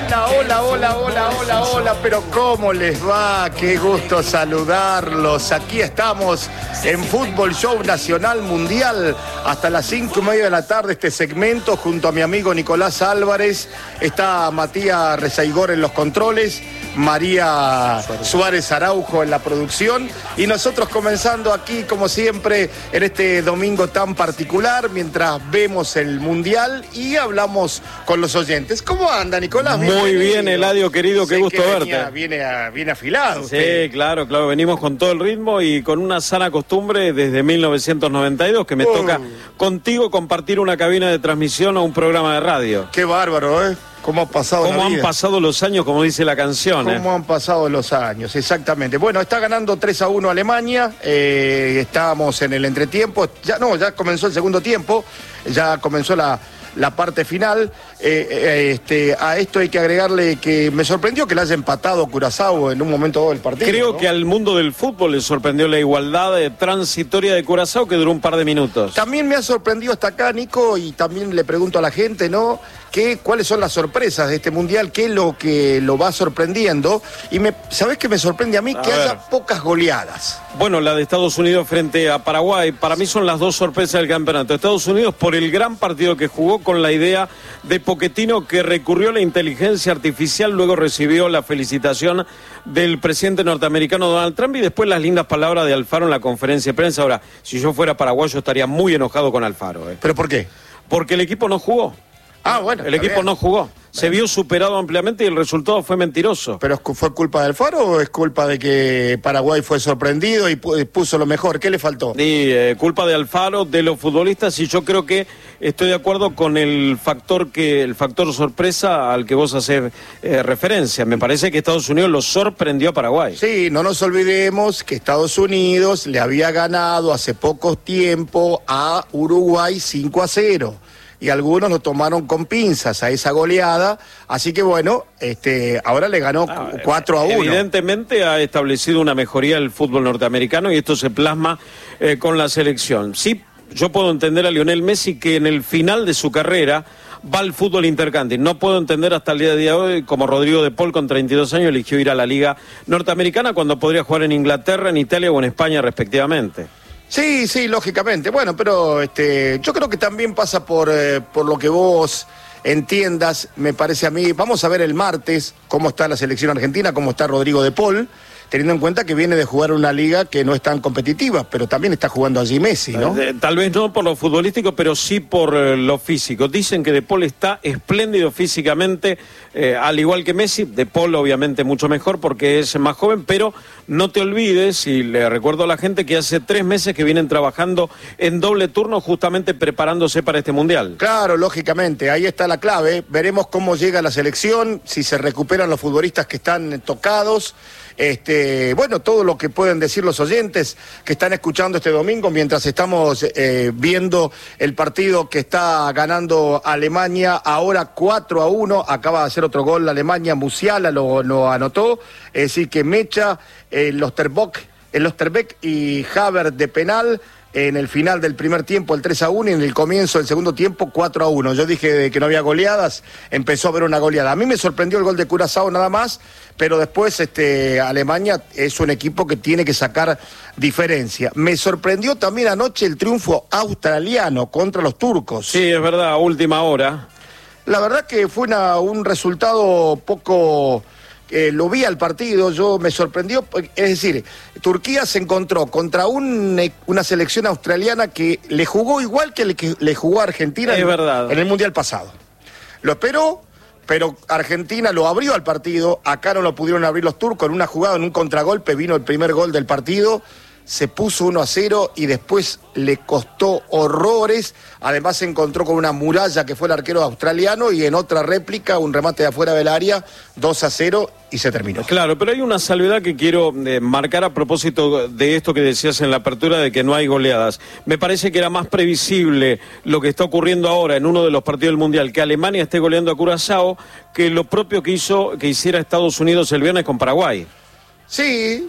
Hola, hola, hola, hola, hola, hola, pero ¿cómo les va? Qué gusto saludarlos. Aquí estamos en Fútbol Show Nacional Mundial hasta las 5:30 de la tarde, este segmento junto a mi amigo Nicolás Álvarez. Está Matías Rezaigor en los controles, María Suárez Araujo en la producción y nosotros comenzando aquí como siempre en este domingo tan particular mientras vemos el Mundial y hablamos con los oyentes. ¿Cómo anda, Nicolás? Muy bien, Eladio, querido, qué gusto verte. Viene afilado. Sí, usted. claro, venimos con todo el ritmo y con una sana costumbre desde 1992 que me toca contigo compartir una cabina de transmisión o un programa de radio. Qué bárbaro, ¿eh? ¿Cómo ha pasado la vida? ¿Cómo han pasado los años, como dice la canción? ¿Cómo han pasado los años? Exactamente. Bueno, está ganando 3-1 Alemania. Estamos en el entretiempo. Ya comenzó el segundo tiempo. Ya comenzó la parte final. A esto hay que agregarle que me sorprendió que le haya empatado Curazao en un momento dado del partido. Creo ¿no? que al mundo del fútbol le sorprendió la igualdad transitoria de Curazao que duró un par de minutos. También me ha sorprendido hasta acá, Nico, y también le pregunto a la gente, ¿no? ¿Cuáles son las sorpresas de este Mundial? ¿Qué es lo que lo va sorprendiendo? Y ¿sabés qué me sorprende a mí? Que haya pocas goleadas. Bueno, la de Estados Unidos frente a Paraguay, para mí son las dos sorpresas del campeonato. Estados Unidos por el gran partido que jugó con la idea de Pochettino, que recurrió a la inteligencia artificial, luego recibió la felicitación del presidente norteamericano Donald Trump y después las lindas palabras de Alfaro en la conferencia de prensa. Ahora, si yo fuera paraguayo estaría muy enojado con Alfaro. ¿Pero por qué? Porque el equipo no jugó. Bueno. El equipo no jugó. Se vio superado ampliamente y el resultado fue mentiroso. ¿Pero fue culpa del Alfaro o es culpa de que Paraguay fue sorprendido y puso lo mejor? ¿Qué le faltó? Culpa de Alfaro, de los futbolistas, y yo creo que estoy de acuerdo con el factor sorpresa al que vos haces referencia. Me parece que Estados Unidos lo sorprendió a Paraguay. Sí, no nos olvidemos que Estados Unidos le había ganado hace poco tiempo a Uruguay 5-0. Y algunos lo tomaron con pinzas a esa goleada, así que bueno, ahora le ganó 4-1. Evidentemente ha establecido una mejoría el fútbol norteamericano y esto se plasma con la selección. Sí, yo puedo entender a Lionel Messi que en el final de su carrera va al fútbol intercountry. No puedo entender hasta el día de hoy como Rodrigo de Paul con 32 años eligió ir a la liga norteamericana cuando podría jugar en Inglaterra, en Italia o en España respectivamente. Sí, lógicamente. Bueno, pero yo creo que también pasa por lo que vos entiendas, me parece a mí. Vamos a ver el martes cómo está la selección argentina, cómo está Rodrigo de Paul, teniendo en cuenta que viene de jugar una liga que no es tan competitiva, pero también está jugando allí Messi, ¿no? Tal vez no por lo futbolístico, pero sí por lo físico. Dicen que De Paul está espléndido físicamente, al igual que Messi. De Paul obviamente mucho mejor porque es más joven, pero no te olvides, y le recuerdo a la gente, que hace 3 meses que vienen trabajando en doble turno justamente preparándose para este Mundial. Claro, lógicamente, ahí está la clave. Veremos cómo llega la selección, si se recuperan los futbolistas que están tocados. Bueno, todo lo que pueden decir los oyentes que están escuchando este domingo mientras estamos viendo el partido que está ganando Alemania ahora 4-1, acaba de hacer otro gol la Alemania, Musiala lo anotó, es decir que Mecha, Losterbeck y Havertz de penal. En el final del primer tiempo el 3-1 y en el comienzo del segundo tiempo 4-1. Yo dije que no había goleadas, empezó a haber una goleada. A mí me sorprendió el gol de Curazao nada más, pero después Alemania es un equipo que tiene que sacar diferencia. Me sorprendió también anoche el triunfo australiano contra los turcos. Sí, es verdad, a última hora. La verdad que fue un resultado poco... lo vi al partido, me sorprendió, es decir, Turquía se encontró contra una selección australiana que le jugó igual que le jugó a Argentina en el Mundial pasado. Lo esperó, pero Argentina lo abrió al partido, acá no lo pudieron abrir los turcos, en una jugada, en un contragolpe, vino el primer gol del partido, se puso 1-0 y después le costó horrores. Además se encontró con una muralla que fue el arquero australiano y en otra réplica, un remate de afuera del área, 2-0 y se terminó. Claro, pero hay una salvedad que quiero marcar a propósito de esto que decías en la apertura de que no hay goleadas. Me parece que era más previsible lo que está ocurriendo ahora en uno de los partidos del Mundial, que Alemania esté goleando a Curazao, que lo propio que hiciera Estados Unidos el viernes con Paraguay. Sí,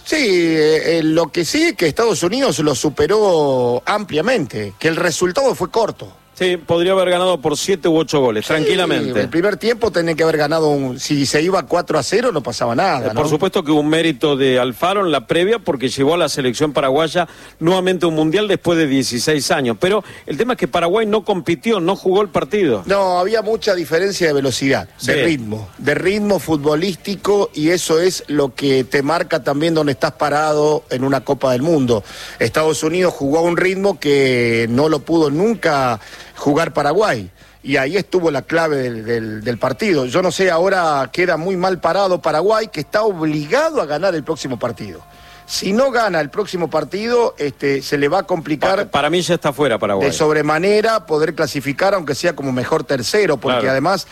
lo que sí es que Estados Unidos lo superó ampliamente, que el resultado fue corto. Sí, podría haber ganado por 7 u 8 goles, sí, tranquilamente. El primer tiempo tenía que haber ganado, si se iba 4-0 no pasaba nada, ¿no? Por supuesto que hubo un mérito de Alfaro en la previa porque llevó a la selección paraguaya nuevamente a un mundial después de 16 años. Pero el tema es que Paraguay no compitió, no jugó el partido. No, había mucha diferencia de velocidad, sí, de ritmo futbolístico, y eso es lo que te marca también donde estás parado en una Copa del Mundo. Estados Unidos jugó a un ritmo que no lo pudo nunca jugar Paraguay, y ahí estuvo la clave del partido. Yo no sé, ahora queda muy mal parado Paraguay, que está obligado a ganar el próximo partido. Si no gana el próximo partido, se le va a complicar. Para mí ya está fuera Paraguay. De sobremanera poder clasificar, aunque sea como mejor tercero, porque claro, además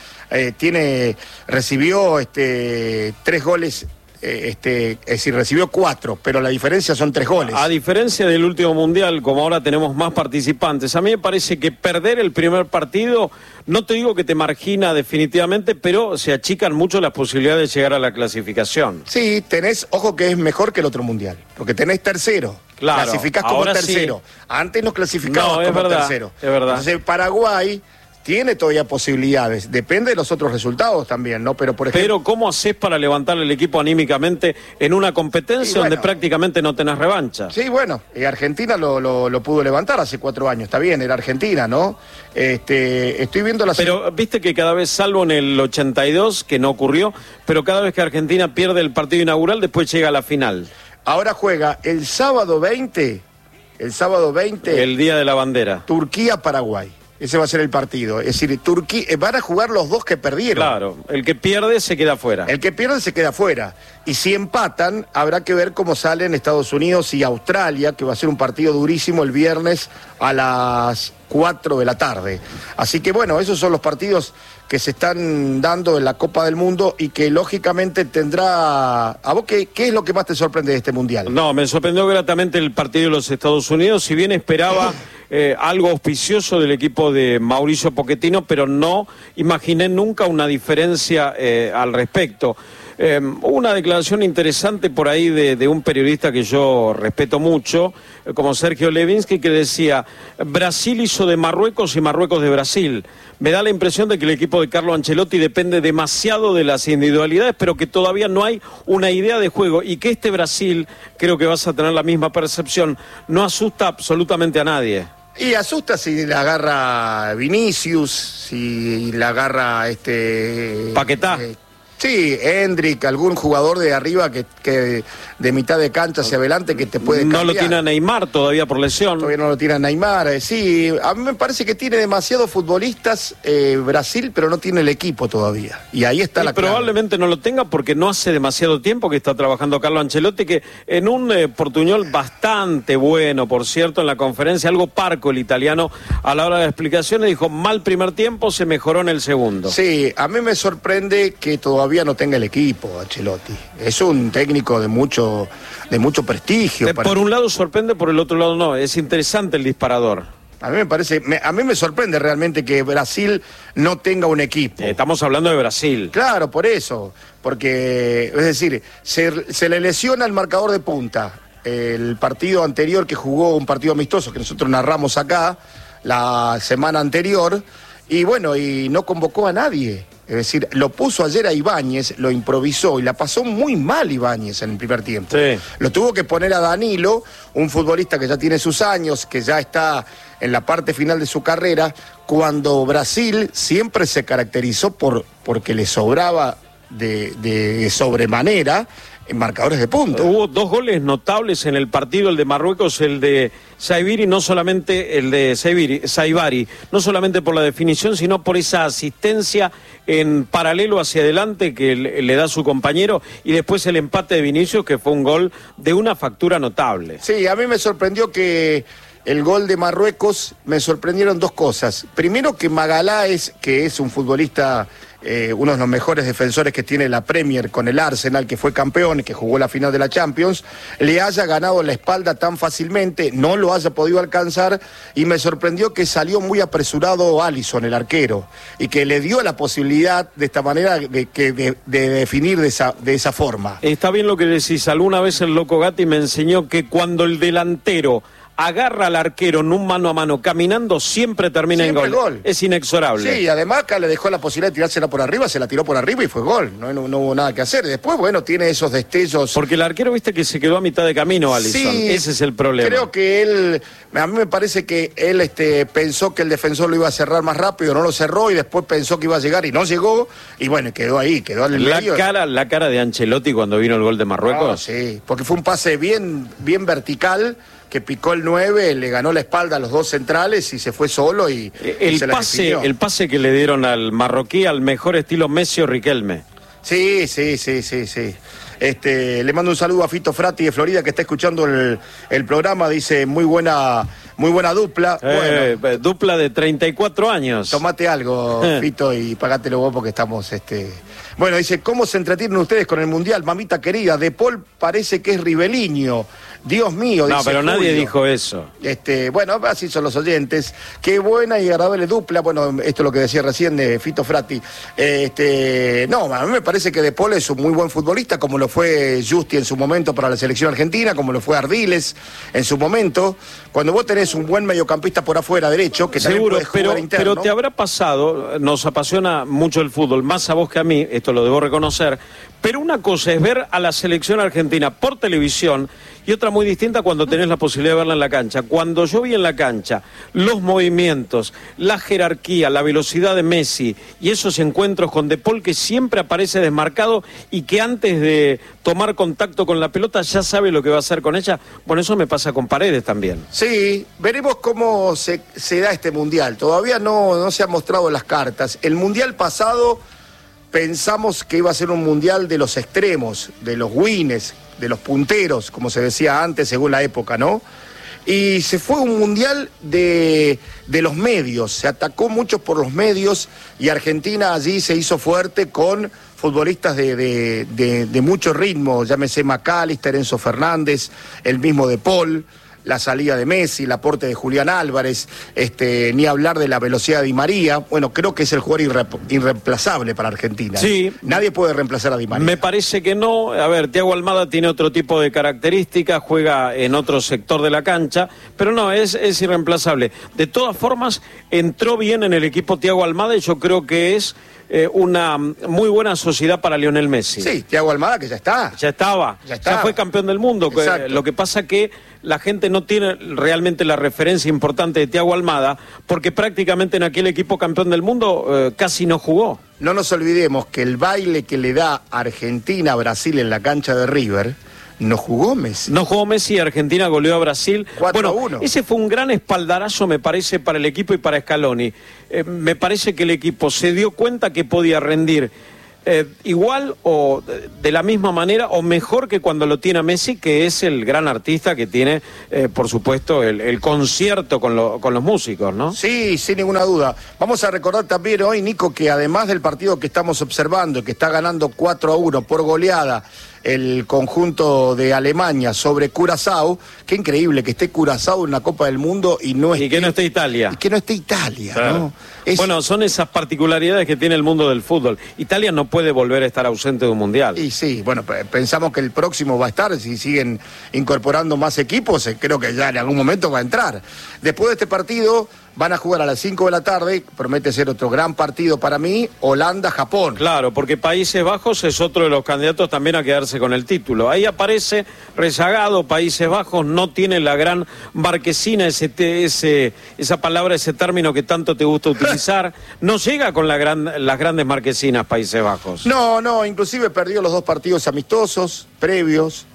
recibió 3 goles. Es decir, recibió 4, pero la diferencia son 3 goles. A diferencia del último mundial, como ahora tenemos más participantes, a mí me parece que perder el primer partido, no te digo que te margina definitivamente, pero se achican mucho las posibilidades de llegar a la clasificación. Sí, ojo que es mejor que el otro mundial, porque tenés tercero. Claro, clasificás como tercero. Sí. Antes nos clasificábamos como tercero. Es verdad. Entonces Paraguay tiene todavía posibilidades, depende de los otros resultados también, ¿no? Pero por ejemplo... Pero ¿cómo haces para levantar el equipo anímicamente en una competencia donde prácticamente no tenés revancha? Sí, bueno, Argentina lo pudo levantar hace 4 años, está bien, era Argentina, ¿no? Estoy viendo la... Pero viste que cada vez, salvo en el 82, que no ocurrió, pero cada vez que Argentina pierde el partido inaugural, después llega a la final. Ahora juega el sábado 20... El día de la bandera. Turquía-Paraguay. Ese va a ser el partido. Es decir, Turquía van a jugar los 2 que perdieron. Claro, el que pierde se queda fuera. El que pierde se queda fuera. Y si empatan, habrá que ver cómo salen Estados Unidos y Australia, que va a ser un partido durísimo el viernes a las 4 de la tarde. Así que bueno, esos son los partidos que se están dando en la Copa del Mundo y que lógicamente tendrá... ¿A vos qué es lo que más te sorprende de este Mundial? No, me sorprendió gratamente el partido de los Estados Unidos, si bien esperaba... algo auspicioso del equipo de Mauricio Pochettino, pero no imaginé nunca una diferencia al respecto. Una declaración interesante por ahí de un periodista que yo respeto mucho, como Sergio Levinsky, que decía: Brasil hizo de Marruecos y Marruecos de Brasil. Me da la impresión de que el equipo de Carlo Ancelotti depende demasiado de las individualidades, pero que todavía no hay una idea de juego, y que este Brasil, creo que vas a tener la misma percepción, no asusta absolutamente a nadie. Y asusta si la agarra Vinicius, si la agarra Paquetá. Sí, Hendrick, algún jugador de arriba que de mitad de cancha hacia adelante que te puede cambiar. No lo tiene a Neymar todavía por lesión. Todavía no lo tiene a Neymar. Sí, a mí me parece que tiene demasiados futbolistas Brasil, pero no tiene el equipo todavía. Y ahí está la clave. Probablemente no lo tenga porque no hace demasiado tiempo que está trabajando Carlo Ancelotti, que en un portuñol bastante bueno, por cierto, en la conferencia, algo parco el italiano, a la hora de explicaciones dijo: mal primer tiempo, se mejoró en el segundo. Sí, a mí me sorprende que todavía no tenga el equipo Ancelotti. Es un técnico de mucho prestigio. Por un lado sorprende, por el otro lado no. Es interesante el disparador. A mí me sorprende realmente que Brasil no tenga un equipo. Estamos hablando de Brasil. Claro, por eso. Porque, es decir, se le lesiona el marcador de punta. El partido anterior que jugó, un partido amistoso que nosotros narramos acá, la semana anterior, y bueno, y no convocó a nadie. Es decir, lo puso ayer a Ibáñez, lo improvisó y la pasó muy mal Ibáñez en el primer tiempo. Sí. Lo tuvo que poner a Danilo, un futbolista que ya tiene sus años, que ya está en la parte final de su carrera, cuando Brasil siempre se caracterizó porque le sobraba de sobremanera en marcadores de punta. Hubo 2 goles notables en el partido, el de Marruecos, el de Saibari, no solamente el de Saibari, no solamente por la definición, sino por esa asistencia en paralelo hacia adelante que le da su compañero, y después el empate de Vinicius, que fue un gol de una factura notable. Sí, a mí me sorprendió el gol de Marruecos, me sorprendieron 2 cosas. Primero, que Magaláes, que es un futbolista, uno de los mejores defensores que tiene la Premier con el Arsenal, que fue campeón y que jugó la final de la Champions, le haya ganado la espalda tan fácilmente, no lo haya podido alcanzar, y me sorprendió que salió muy apresurado Alisson, el arquero, y que le dio la posibilidad de esta manera de definir de esa forma. Está bien lo que decís. Alguna vez el Loco Gatti me enseñó que cuando el delantero agarra al arquero en un mano a mano caminando, siempre termina Siempre en gol. gol. Es inexorable. Sí, además acá le dejó la posibilidad de tirársela por arriba, se la tiró por arriba y fue gol. No hubo nada que hacer. Después, bueno, tiene esos destellos. Porque el arquero, viste que se quedó a mitad de camino, Alisson. Sí, ese es el problema. Creo que a mí me parece que él pensó que el defensor lo iba a cerrar más rápido, no lo cerró y después pensó que iba a llegar y no llegó. Y bueno, quedó ahí, quedó en el medio. La cara de Ancelotti cuando vino el gol de Marruecos. Sí, porque fue un pase bien vertical, que picó el 9, le ganó la espalda a los dos centrales y se fue solo y se la definió. El pase que le dieron al marroquí al mejor estilo Messi o Riquelme. Sí. Le mando un saludo a Fito Frati de Florida que está escuchando el programa, dice muy buena dupla. Bueno, dupla de 34 años. Tomate algo, Fito, y pagátelo vos porque estamos... Bueno, dice, ¿cómo se entretienen ustedes con el Mundial? Mamita querida, De Paul parece que es Riveliño. Dios mío, dice No, pero Julio. nadie dijo eso. Bueno, así son los oyentes. Qué buena y agradable dupla. Bueno, esto es lo que decía recién de Fito Frati. No, a mí me parece que De Paul es un muy buen futbolista, como lo fue Justi en su momento para la selección argentina, como lo fue Ardiles en su momento. Cuando vos tenés un buen mediocampista por afuera derecho, que también seguro, puede jugar interno. pero te habrá pasado, nos apasiona mucho el fútbol, más a vos que a mí, esto lo debo reconocer, pero una cosa es ver a la selección argentina por televisión y otra muy distinta cuando tenés la posibilidad de verla en la cancha. Cuando yo vi en la cancha los movimientos, la jerarquía, la velocidad de Messi y esos encuentros con De Paul que siempre aparece desmarcado y que antes de tomar contacto con la pelota ya sabe lo que va a hacer con ella, bueno, eso me pasa con Paredes también. Sí, veremos cómo se da este Mundial. Todavía no se han mostrado las cartas. El Mundial pasado pensamos que iba a ser un Mundial de los extremos, de los wines, de los punteros, como se decía antes, según la época, ¿no? Y se fue un Mundial de los medios, se atacó mucho por los medios y Argentina allí se hizo fuerte con futbolistas de mucho ritmo, llámese McAllister, Enzo Fernández, el mismo De Paul, la salida de Messi, el aporte de Julián Álvarez, ni hablar de la velocidad de Di María. Bueno, creo que es el jugador irreemplazable para Argentina. Sí. Nadie puede reemplazar a Di María. Me parece que no. A ver, Thiago Almada tiene otro tipo de características, juega en otro sector de la cancha, pero no, es irreemplazable. De todas formas, entró bien en el equipo Thiago Almada y yo creo que es una muy buena sociedad para Lionel Messi. Sí, Thiago Almada que ya está. Ya fue campeón del mundo. Lo que pasa que la gente no tiene realmente la referencia importante de Thiago Almada, porque prácticamente en aquel equipo campeón del mundo casi no jugó. No nos olvidemos que el baile que le da Argentina a Brasil en la cancha de River, no jugó Messi. No jugó Messi y Argentina goleó a Brasil. 4-1. Ese fue un gran espaldarazo, me parece, para el equipo y para Scaloni. Me parece que el equipo se dio cuenta que podía rendir igual o de la misma manera o mejor que cuando lo tiene Messi, que es el gran artista que tiene, por supuesto, el concierto con los músicos, ¿no? Sí, sin ninguna duda. Vamos a recordar también hoy, Nico, que además del partido que estamos observando, que está ganando 4-1 por goleada el conjunto de Alemania sobre Curazao, qué increíble que esté Curazao en la Copa del Mundo y que no esté Italia. Y que no esté Italia, claro. ¿no? Bueno, son esas particularidades que tiene el mundo del fútbol. Italia no puede volver a estar ausente de un mundial. Y sí, bueno, pensamos que el próximo va a estar, si siguen incorporando más equipos, creo que ya en algún momento va a entrar. Después de este partido van a jugar a las 5 de la tarde, promete ser otro gran partido para mí, Holanda-Japón. Claro, porque Países Bajos es otro de los candidatos también a quedarse con el título. Ahí aparece rezagado, Países Bajos no tiene la gran marquesina, esa palabra, ese término que tanto te gusta utilizar, no llega con las grandes marquesinas Países Bajos. No, inclusive perdió los 2 partidos amistosos, previos,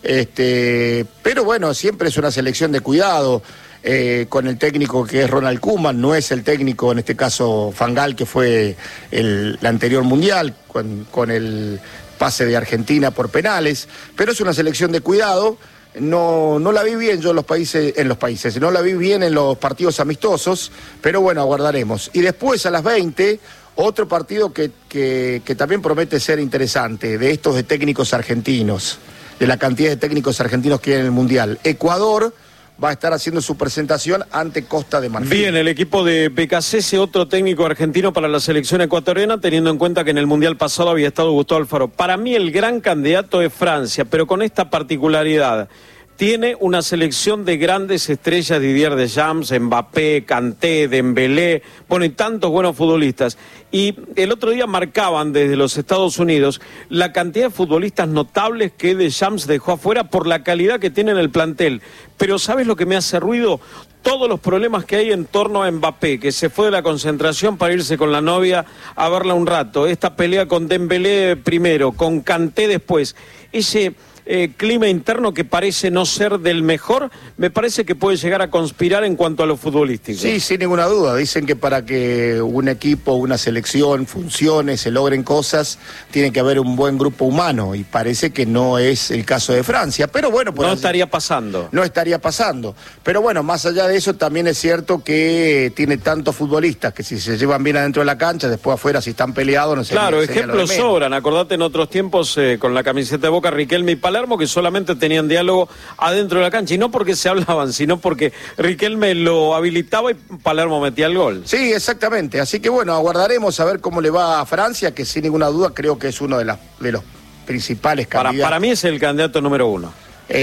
pero bueno, siempre es una selección de cuidado. Con el técnico que es Ronald Koeman, no es el técnico, en este caso Fangal, que fue el anterior mundial, con el pase de Argentina por penales, pero es una selección de cuidado. No la vi bien yo en los países, no la vi bien en los partidos amistosos, pero bueno, aguardaremos. Y después a las 20, otro partido que también promete ser interesante, de estos de técnicos argentinos, de la cantidad de técnicos argentinos que hay en el Mundial. Ecuador va a estar haciendo su presentación ante Costa de Marfil. Bien, el equipo de Becasese, otro técnico argentino para la selección ecuatoriana, teniendo en cuenta que en el Mundial pasado había estado Gustavo Alfaro. Para mí el gran candidato es Francia, pero con esta particularidad. tiene una selección de grandes estrellas, Didier Deschamps, Mbappé, Kanté, Dembélé, bueno, y tantos buenos futbolistas. Y el otro día marcaban desde los Estados Unidos la cantidad de futbolistas notables que Deschamps dejó afuera por la calidad que tiene en el plantel. Pero ¿sabes lo que me hace ruido? Todos los problemas que hay en torno a Mbappé, que se fue de la concentración para irse con la novia a verla un rato. Esta pelea con Dembélé primero, con Kanté después. Ese clima interno que parece no ser del mejor, me parece que puede llegar a conspirar en cuanto a lo futbolístico. Sí, sin ninguna duda. Dicen que para que un equipo, una selección funcione, se logren cosas, tiene que haber un buen grupo humano, y parece que no es el caso de Francia. Pero bueno, no estaría pasando. No estaría pasando. Pero bueno, más allá de eso, también es cierto que tiene tantos futbolistas que si se llevan bien adentro de la cancha, después afuera si están peleados, no sé. Claro, ejemplos sobran. Acordate en otros tiempos con la camiseta de Boca, Riquelme y Palermo, que solamente tenían diálogo adentro de la cancha, y no porque se hablaban, sino porque Riquelme lo habilitaba y Palermo metía el gol. Sí, exactamente. Así que bueno, aguardaremos a ver cómo le va a Francia, que sin ninguna duda creo que es uno de los principales candidatos. Para mí es el candidato número 1.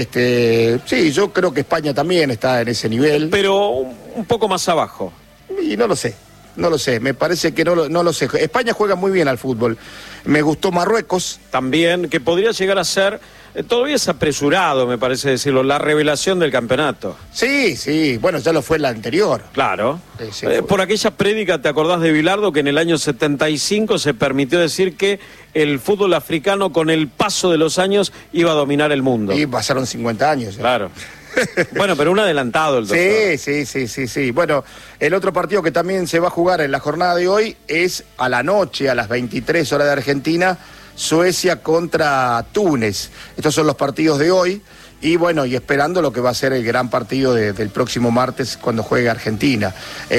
Sí, yo creo que España también está en ese nivel. Pero un poco más abajo. Y no lo sé, me parece que no lo sé. España juega muy bien al fútbol. Me gustó Marruecos. También, que podría llegar a ser, todavía es apresurado, me parece decirlo, la revelación del campeonato. Sí, bueno, ya lo fue la anterior. Claro. Por aquella prédica, ¿te acordás de Bilardo? Que en el año 75 se permitió decir que el fútbol africano, con el paso de los años, iba a dominar el mundo. Y pasaron 50 años. Claro. Bueno, pero un adelantado el doctor. Sí. Bueno, el otro partido que también se va a jugar en la jornada de hoy es a la noche, a las 23 horas de Argentina, Suecia contra Túnez. Estos son los partidos de hoy. Y bueno, y esperando lo que va a ser el gran partido del próximo martes cuando juegue Argentina.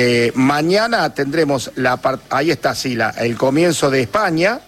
Mañana tendremos ahí está, sí, el comienzo de España,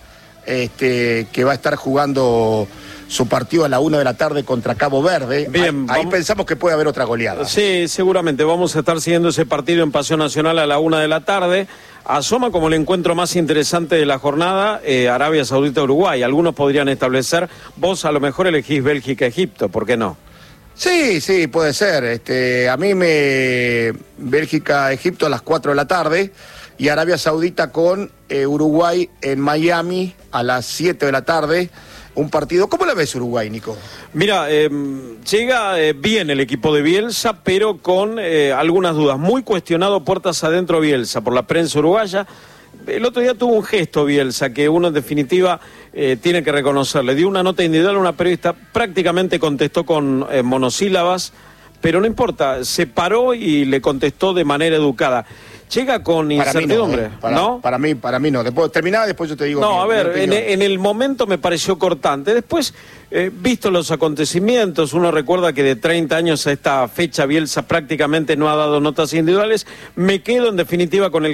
que va a estar jugando su partido a la 1 de la tarde contra Cabo Verde. Bien, ahí pensamos que puede haber otra goleada. Sí, seguramente vamos a estar siguiendo ese partido en Pasión Nacional a la 1 de la tarde. Asoma como el encuentro más interesante de la jornada Arabia Saudita-Uruguay. Algunos podrían establecer, vos a lo mejor elegís Bélgica-Egipto, ¿por qué no? Sí, puede ser. A mí Bélgica-Egipto a las 4 de la tarde y Arabia Saudita con Uruguay en Miami a las 7 de la tarde. Un partido, ¿cómo la ves Uruguay, Nico? Mira, llega bien el equipo de Bielsa, pero con algunas dudas. Muy cuestionado puertas adentro Bielsa por la prensa uruguaya. El otro día tuvo un gesto Bielsa que uno en definitiva tiene que reconocerle. Dio una nota individual a una periodista, prácticamente contestó con monosílabas, pero no importa, se paró y le contestó de manera educada. Llega con incertidumbre, ¿no? Para mí no. Después yo te digo. No, a ver, en el momento me pareció cortante. Después, visto los acontecimientos, uno recuerda que de 30 años a esta fecha Bielsa prácticamente no ha dado notas individuales. Me quedo en definitiva con el